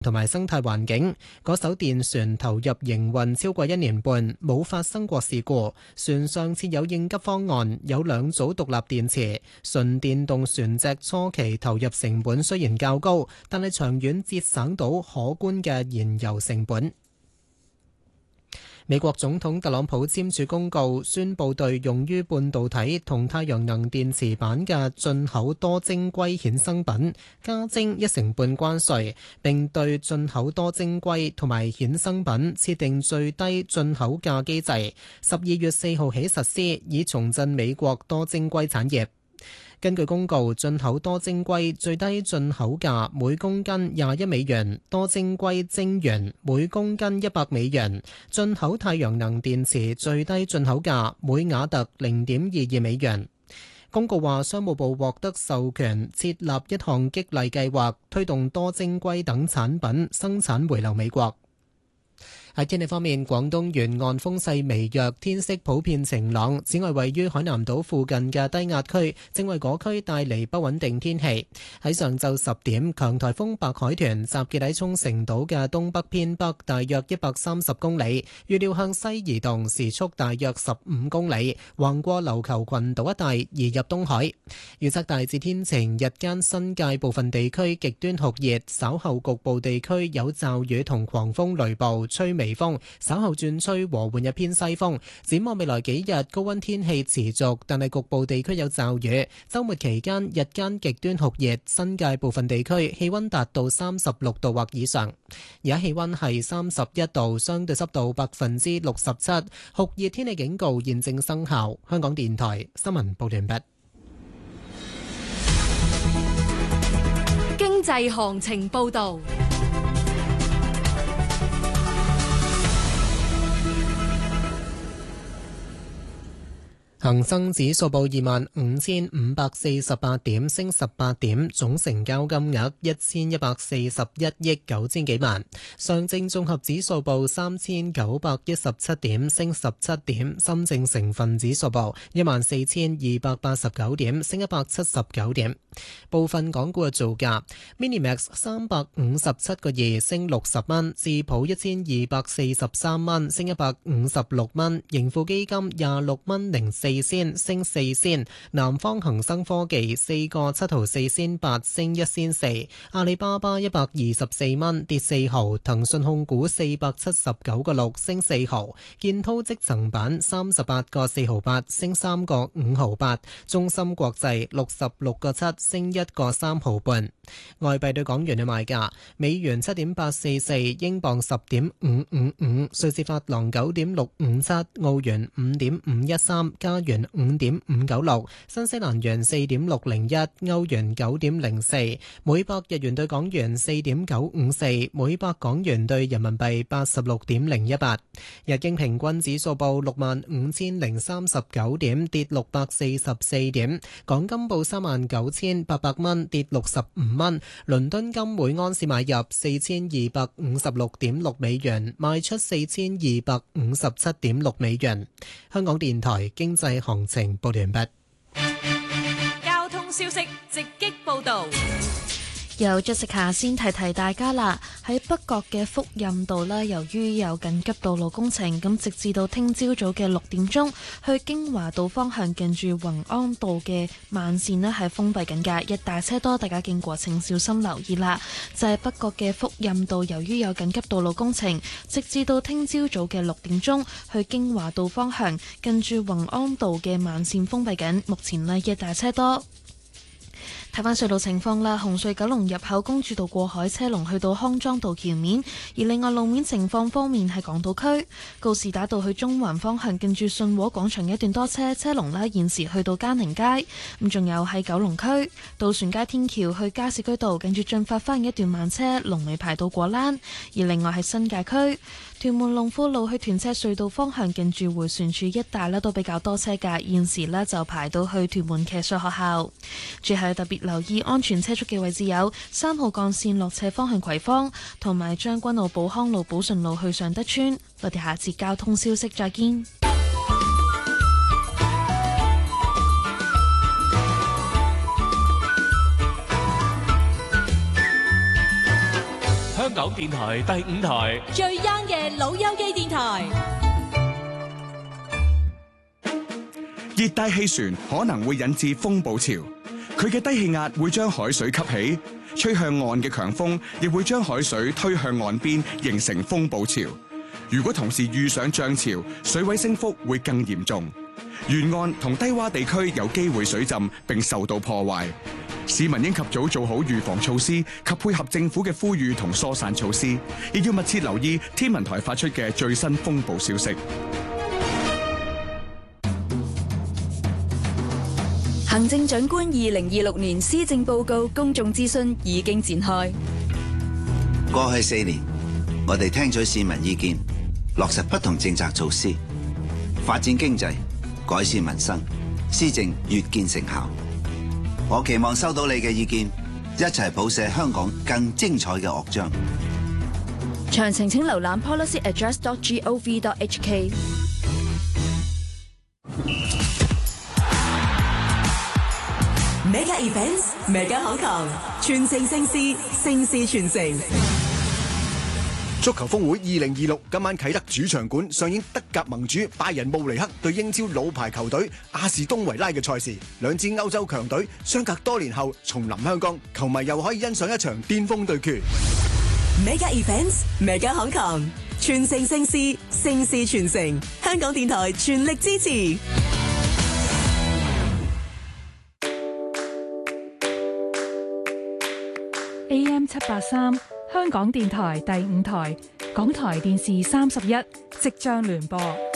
同埋生態環境。嗰艘電船投入營運超過1年半，冇發生過事故。船上設有應急方案，有2組獨立電池。純電動船隻初期投入成本雖然較高，但係長遠節省到可觀嘅燃油成本。美國總統特朗普簽署公告，宣布對用於半導體同太陽能電池板嘅進口多晶硅衍生品加徵1.5%關稅，並對進口多晶硅同埋衍生品設定最低進口價機制，12月4號起實施，以重振美國多晶硅產業。根據公告，進口多晶硅最低進口價每公斤21美元，多晶硅晶圓每公斤100美元。進口太陽能電池最低進口價每瓦特0.22美元。公告話，商務部獲得授權設立一項激勵計劃，推動多晶硅等產品生產回流美國。喺天氣方面，廣東沿岸風勢微弱，天色普遍晴朗。此外，位於海南島附近嘅低壓區正為嗰區帶嚟不穩定天氣。喺上晝10點，強颱風白海豚集結喺沖繩島嘅東北偏北大約130公里，預料向西移動，時速大約15公里，橫過琉球群島一帶移入東海。預測大致天晴，日間新界部分地區極端酷熱，稍後局部地區有驟雨同狂風雷暴，吹微風，稍後轉吹和緩一偏西風。展望未來幾日，高溫天氣持續，但係局部地區有驟雨。週末期間日間極端酷熱，新界部分地區氣溫達到36度或以上。而家氣溫係31度，相對濕度67%，酷熱天氣警告現正生效。香港電台新聞報道完畢。 經濟行情報道。 恒生指數報25,548點，升18點，總成交金額1141億9千幾萬。上證綜合指數報3917點，升17點。深證成分指數報14,289點，升179點。部分港股嘅造價 ：Minimax 357個2，升60蚊；智普1243蚊，升156蚊；盈富基金26蚊04仙，升4仙；南方恒生科技4個7毫4仙8，升1仙4；阿里巴巴124蚊，跌4毫；騰訊控股479個6，升4毫；建滔積層板38個4毫8，升3個5毫8；中芯國際66個7，升1個3毫半。外幣對港元嘅賣價：美元7.844，英鎊10.555，瑞士法郎9.657，澳元5.513，加元5.596，新西蘭元4.601，歐元9.04，每百日元對港元4.954，每百港元對人民幣86.018。日經平均指數報65,039點，跌644點。港金報39,800蚊，跌65蚊。倫敦金每安士買入4,256.6美元，賣出4,257.6美元。香港電台經濟行情報完畢。 交通消息直擊報道。 由 Jessica 先提提大家啦，喺北角嘅福蔭道呢，由於有緊急道路工程，咁直至到聽朝早嘅6點鐘，去京華道方向近住宏安道嘅慢線呢係封閉緊㗎，一大車多，大家經過請小心留意啦。就係北角嘅福蔭道，由於有緊急道路工程，直至到聽朝早嘅6點鐘，去京華道方向近住宏安道嘅慢線封閉緊，目前呢一大車多。睇返隧道情況啦，紅隧九龍入口公主道過海車龍去到康莊道橋面，而另外路面情況方面係港島區告士打道去中環方向近住信和廣場一段多車，車龍啦現時去到嘉寧街，咁仲有喺九龍區渡船街天橋去加士居道近住進發花園一段慢車，龍尾排到果欄，而另外係新界區屯門龍富路去屯赤隧道方向近住迴旋處一帶都比較多車㗎，現時就排到去屯門騎術學校。最後特別留意安全車速嘅位置有3號幹線落斜方向葵芳，同埋將軍澳寶康路寶順路去尚德村。我哋下節交通消息再見。 香香港電台第5台， 最 young 嘅老友記電台。 熱帶氣旋可能會引致風暴潮，佢嘅低氣壓會將海水吸起，吹向岸嘅強風亦會將海水推向岸邊，形成風暴潮。如果同時遇上漲潮，水位升幅會更嚴重，沿岸同低洼地區有機會水浸並受到破壞。市民應及早做好預防措施及配合政府嘅呼籲同疏散措施，亦要密切留意天文台發出嘅最新風暴消息。 行政長官2026年施政報告公眾諮詢已經展開。 過去4年，我哋聽取市民意見，落實不同政策措施，發展經濟，改善民生，施政越見成效。我期望收到你嘅意見，一齊譜寫香港更精彩嘅樂章。 詳情請瀏覽 policyaddress.gov.hk。 Mega Events Mega Hong Kong，全城盛事，盛事全城。 足球峰會2026今晚啟德主場館上演德甲盟主拜仁慕尼黑對英超老牌球隊阿士東維拉嘅賽事，兩支歐洲強隊相隔多年後重臨香港，球迷又可以欣賞一場巔峰對決。 Mega Events Mega Hong Kong，全城盛事，盛事全城。香港電台全力支持。 AM 783，香港電台第5台，港台電視31，即將聯播。